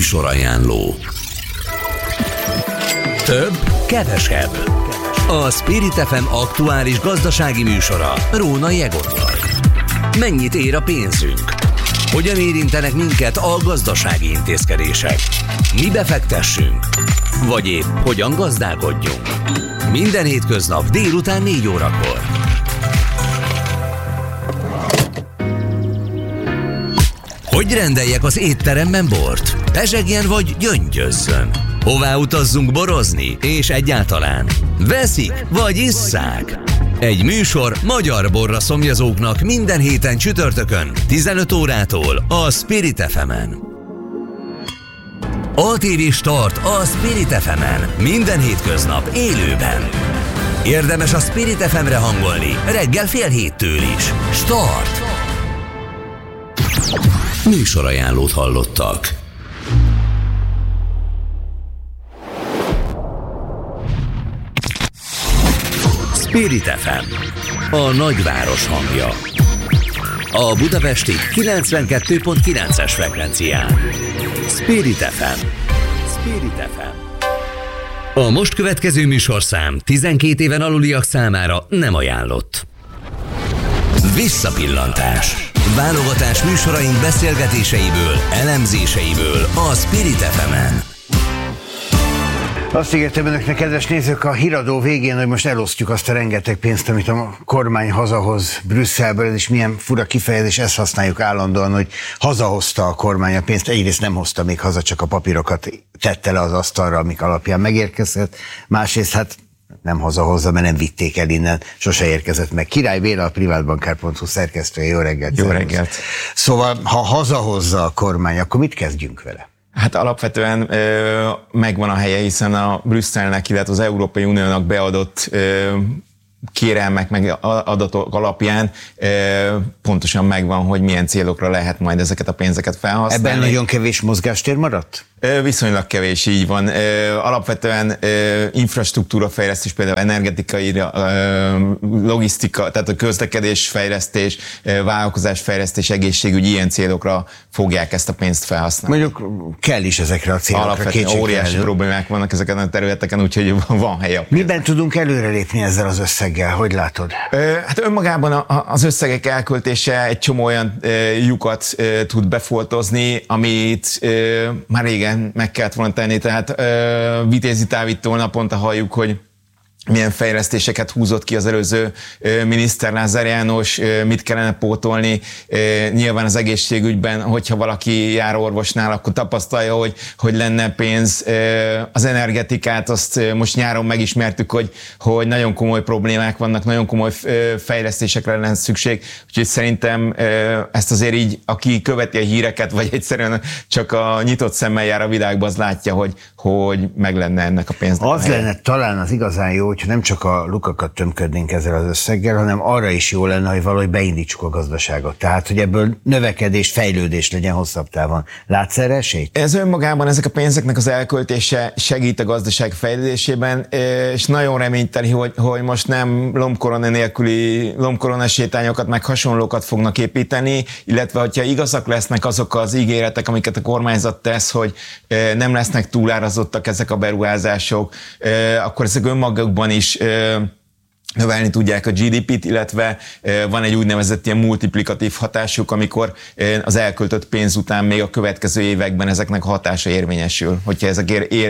Műsorajánló. Több, kevesebb. A Spirit FM aktuális gazdasági műsora Rónai Egottal. Mennyit ér a pénzünk? Hogyan érintenek minket a gazdasági intézkedések? Mi befektessünk? Vagy épp hogyan gazdálkodjunk? Minden hétköznap délután 4 órakor. Hogy rendeljek az étteremben bort? Pezsegjen vagy gyöngyözzön? Hová utazzunk borozni? És egyáltalán veszik vagy isszák? Egy műsor magyar borra szomjazóknak minden héten csütörtökön 15 órától a Spirit FM-en. ATV Start a Spirit FM-en minden hétköznap élőben. Érdemes a Spirit FM-re hangolni reggel 6:30 is. Start! Műsorajánlót hallottak. Spirit FM, a nagyváros hangja. A budapesti 92.9-es frekvencián. Spirit FM. Spirit FM. A most következő műsorszám 12 éven aluliak számára nem ajánlott. Visszapillantás. Válogatás műsoraink beszélgetéseiből, elemzéseiből a Spirit FM-en. Azt ígértem önöknek, kedves nézők, a híradó végén, hogy most elosztjuk azt a rengeteg pénzt, amit a kormány hazahoz Brüsszelből. Ez is milyen fura kifejezés, ezt használjuk állandóan, hogy hazahozta a kormány a pénzt. Egyrészt nem hozta még haza, csak a papírokat tette le az asztalra, amik alapján megérkezett. Másrészt hát nem hazahozza, mert nem vitték el innen, sose érkezett meg. Király Béla, a privátbankár.hu szerkesztője, jó reggelt. Jó reggelt. Szóval, ha hazahozza a kormány, akkor mit kezdjünk vele? Hát alapvetően megvan a helye, hiszen a Brüsszelnek, illetve az Európai Uniónak beadott kérelmek meg adatok alapján pontosan megvan, hogy milyen célokra lehet majd ezeket a pénzeket felhasználni. Ebben nagyon kevés mozgástér maradt? Viszonylag kevés, így van. Alapvetően infrastruktúrafejlesztés, például energetikai, logisztika, tehát a közlekedésfejlesztés, vállalkozásfejlesztés, egészségügy, ilyen célokra fogják ezt a pénzt felhasználni. Mondjuk kell is ezekre a célokra. Alapvetően óriási problémák vannak ezeken a területeken, úgyhogy van helye a pénznek. Miben tudunk előrelépni ezzel az összeggel? Hogy látod? Hát önmagában az összegek elköltése egy csomó olyan lyukat tud befoltozni, amit már régen meg kellett volna tenni, tehát Vitézi Dávidtól naponta halljuk, hogy milyen fejlesztéseket húzott ki az előző miniszter Lázár János, mit kellene pótolni. Nyilván az egészségügyben, hogyha valaki jár orvosnál, akkor tapasztalja, hogy lenne pénz. Az energetikát, azt most nyáron megismertük, hogy nagyon komoly problémák vannak, nagyon komoly fejlesztésekre lenne szükség. Úgyhogy szerintem ezt azért így, aki követi a híreket, vagy egyszerűen csak a nyitott szemmel jár a világban, az látja, hogy meg lenne ennek a pénznek. Az lenne talán az igazán jó, hogyha nem csak a lukakat tömködnénk ezzel az összeggel, hanem arra is jó lenne, hogy valahogy beindítsuk a gazdaságot. Tehát, hogy ebből növekedés, fejlődés legyen hosszabb távon. Látsz erre esélyt? Ez önmagában, ezek a pénzeknek az elköltése segít a gazdaság fejlődésében, és nagyon reményteli, hogy most nem lombkorona nélküli lombkorona sétányokat, meg hasonlókat fognak építeni, illetve hogyha igazak lesznek azok az ígéretek, amiket a kormányzat tesz, hogy nem lesznek túlárazottak ezek a beruházások, akkor ezek önmagukban is növelni tudják a GDP-t, illetve van egy úgynevezett ilyen multiplikatív hatásuk, amikor az elköltött pénz után még a következő években ezeknek a hatása érvényesül, hogyha ezek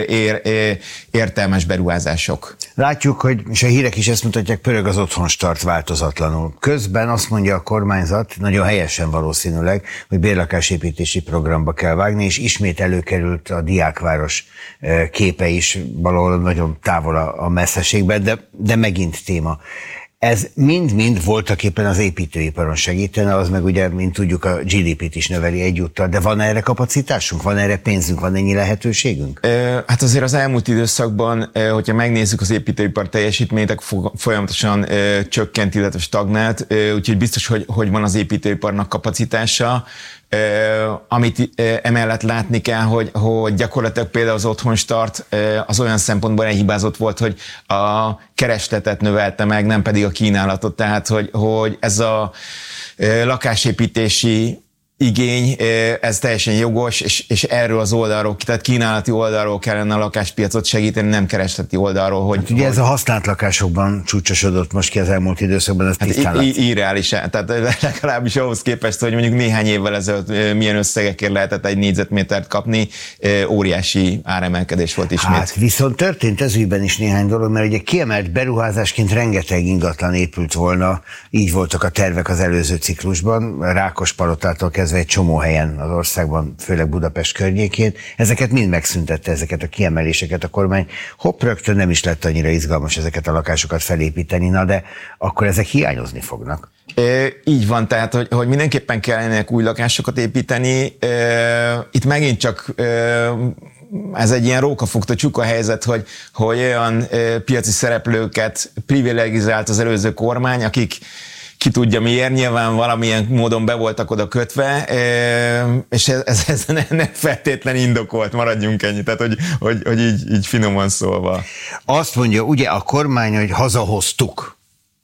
értelmes beruházások. Látjuk, hogy, és a hírek is ezt mutatják, pörög az otthonstart változatlanul. Közben azt mondja a kormányzat, nagyon helyesen valószínűleg, hogy bérlakásépítési programba kell vágni, és ismét előkerült a diákváros képe is valahol nagyon távol a messzeségben, de megint téma. Ez mind-mind voltaképpen az építőiparon segítene, az meg ugye, mint tudjuk, a GDP-t is növeli egyúttal, de van erre kapacitásunk, van erre pénzünk, van ennyi lehetőségünk? Hát azért az elmúlt időszakban, hogyha megnézzük az építőipar teljesítményt, folyamatosan csökkent, illetve stagnált, úgyhogy biztos, hogy van az építőiparnak kapacitása. Amit emellett látni kell, hogy gyakorlatilag például az otthonstart az olyan szempontból elhibázott volt, hogy a keresletet növelte meg, nem pedig a kínálatot. Tehát, hogy ez a lakásépítési igény, ez teljesen jogos, és erről az oldalról, tehát kínálati oldalról kellene a lakáspiacot segíteni, nem keresleti oldalról. Hogy, hát ugye ez a használt lakásokban csúcsosodott most ki az elmúlt időszakban, ez tisztán irreális, tehát legalábbis ahhoz képest, hogy mondjuk néhány évvel ezelőtt milyen összegekért lehetett egy négyzetmétert kapni, óriási áremelkedés volt ismét. Hát viszont történt ez ügyben is néhány dolog, mert ugye kiemelt beruházásként rengeteg ingatlan épült volna, így voltak a tervek az előző ciklusban, Rákospalotától kezdve egy csomó helyen az országban, főleg Budapest környékén. Ezeket mind megszüntette, ezeket a kiemeléseket a kormány. Hopp, rögtön nem is lett annyira izgalmas ezeket a lakásokat felépíteni, na de akkor ezek hiányozni fognak. Így van, tehát hogy mindenképpen kellene új lakásokat építeni. Itt megint csak ez egy ilyen rókafogta csuka helyzet, hogy olyan piaci szereplőket privilegizált az előző kormány, akik ki tudja miért, nyilván valamilyen módon be voltak oda kötve, és ez nem feltétlen indokolt, maradjunk ennyi, tehát hogy így finoman szólva. Azt mondja ugye a kormány, hogy hazahoztuk.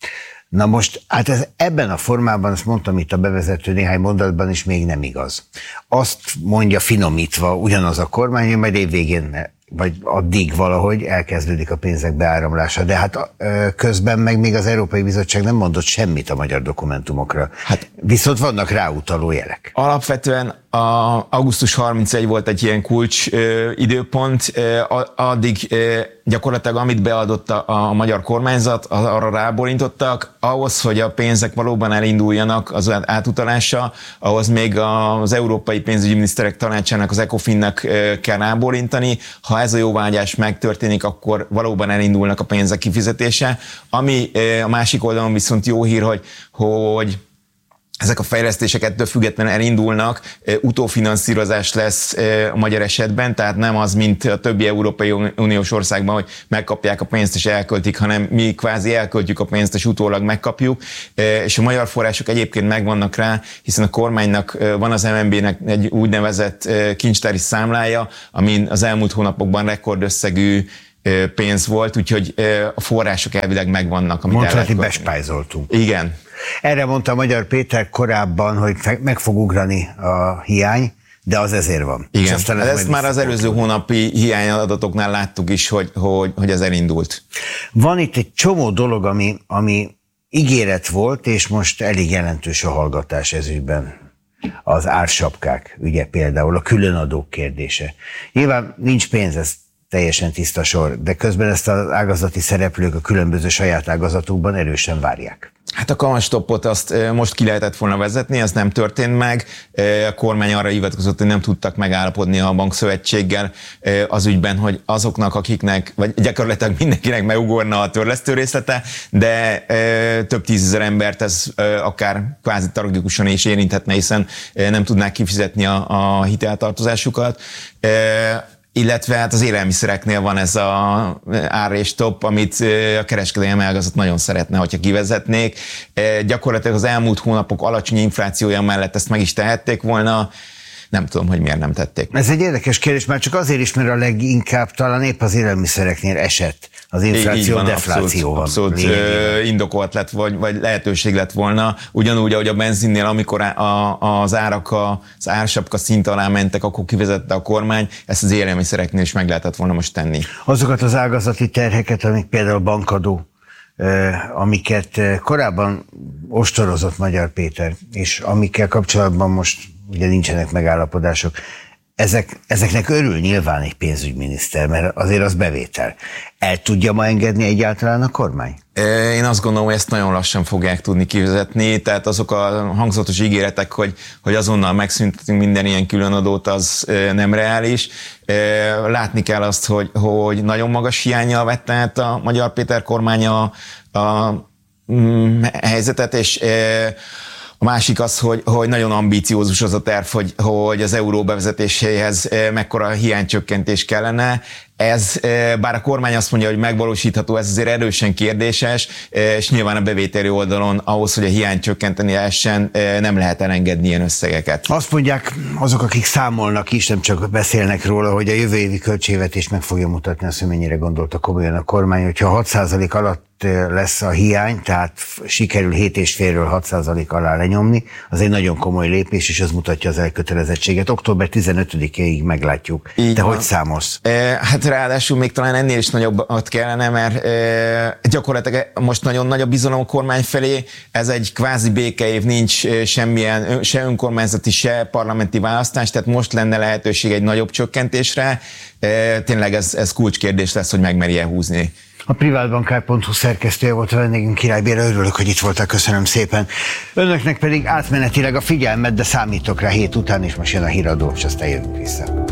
Na most, hát ez ebben a formában, azt mondtam itt a bevezető néhány mondatban is, még nem igaz. Azt mondja finomítva ugyanaz a kormány, hogy majd évvégén, vagy addig valahogy elkezdődik a pénzek beáramlása, de hát közben meg még az Európai Bizottság nem mondott semmit a magyar dokumentumokra. Hát, viszont vannak ráutaló jelek. Alapvetően augusztus 31 volt egy ilyen kulcs időpont, addig gyakorlatilag amit beadott a magyar kormányzat, arra ráborintottak, ahhoz, hogy a pénzek valóban elinduljanak az átutalása, ahhoz még az Európai Pénzügyi Miniszterek Tanácsának, az ECOFIN-nak kell ráborintani. Ha ez a jóváhagyás megtörténik, akkor valóban elindulnak a pénzek kifizetése. Ami a másik oldalon viszont jó hír, hogy ezek a fejlesztések ettől függetlenül elindulnak, utófinanszírozás lesz a magyar esetben, tehát nem az, mint a többi Európai Uniós országban, hogy megkapják a pénzt és elköltik, hanem mi kvázi elköltjük a pénzt és utólag megkapjuk, és a magyar források egyébként megvannak rá, hiszen a kormánynak van az MNB-nek egy úgynevezett kincstári számlája, amin az elmúlt hónapokban rekordösszegű pénz volt, úgyhogy a források elvileg megvannak. Mondhatni, bespájzoltunk. Igen. Erre mondta Magyar Péter korábban, hogy meg fog ugrani a hiány, de az ezért van. Igen, ezt már az előző hónapi hiányadatoknál láttuk is, hogy ez elindult. Van itt egy csomó dolog, ami ígéret volt, és most elég jelentős a hallgatás ez ügyben. Az ársapkák ügye például, a különadók kérdése. Nyilván nincs pénz, ez teljesen tiszta sor, de közben ezt az ágazati szereplők a különböző saját ágazatukban erősen várják. Hát a kamatstoppot azt most ki lehetett volna vezetni, ez nem történt meg. A kormány arra hivatkozott, hogy nem tudtak megállapodni a bankszövetséggel az ügyben, hogy azoknak, akiknek, vagy gyakorlatilag mindenkinek megugorna a törlesztő részlete, de több tízezer embert ez akár kvázi tragikusan is érinthetne, hiszen nem tudnák kifizetni a hiteltartozásukat. Illetve hát az élelmiszereknél van ez az árrésstopp, amit a kereskedelmi ágazat nagyon szeretne, hogyha kivezetnék. Gyakorlatilag az elmúlt hónapok alacsony inflációja mellett ezt meg is tehették volna. Nem tudom, hogy miért nem tették. Ez egy érdekes kérdés, már csak azért is, mert a leginkább talán épp az élelmiszereknél esett az infláció, van, defláció van. Abszolút indokolt lett, vagy lehetőség lett volna. Ugyanúgy, ahogy a benzinnél, amikor az árak az ársapka szint alá mentek, akkor kivezette a kormány, ezt az élelmiszereknél is meg lehetett volna most tenni. Azokat az ágazati terheket, amik például bankadó, amiket korábban ostorozott Magyar Péter, és amikkel kapcsolatban most ugye nincsenek megállapodások, ezeknek örül nyilván egy pénzügyminiszter, mert azért az bevétel. El tudja ma engedni egyáltalán a kormány? Én azt gondolom, hogy ezt nagyon lassan fogják tudni kivezetni, tehát azok a hangzatos ígéretek, hogy azonnal megszüntetünk minden ilyen különadót, az nem reális. Látni kell azt, hogy nagyon magas hiánnyal vette át a Magyar Péter kormánya a helyzetet, és a másik az, hogy nagyon ambíciózus az a terv, hogy az euró bevezetéséhez mekkora hiánycsökkentés kellene. Ez, bár a kormány azt mondja, hogy megvalósítható, ez azért erősen kérdéses, és nyilván a bevételi oldalon ahhoz, hogy a hiányt csökkenteni lehessen, nem lehet elengedni ilyen összegeket. Azt mondják azok, akik számolnak is, nem csak beszélnek róla, hogy a jövő évi költségvetés meg fogja mutatni azt, hogy mennyire gondolta komolyan a kormány, hogyha 6% alatt lesz a hiány, tehát sikerül 7,5-ről 6% alá lenyomni, az egy nagyon komoly lépés, és az mutatja az elkötelezettséget. Október 15-ig meglátjuk. Így te van. Hogy számolsz? Hát ráadásul még talán ennél is nagyobbat kellene, mert gyakorlatilag most nagyon nagy a bizalom a kormány felé, ez egy kvázi békeév, nincs semmilyen, se önkormányzati, se parlamenti választás, tehát most lenne lehetőség egy nagyobb csökkentésre. Tényleg ez kulcskérdés lesz, hogy megmeri-e húzni. A privátbankár.hu szerkesztője volt a vendégünk, Király Béla, örülök, hogy itt voltál, köszönöm szépen. Önöknek pedig átmenetileg a figyelmet, de számítok rá hét után, és most jön a híradó, és aztán jövünk vissza.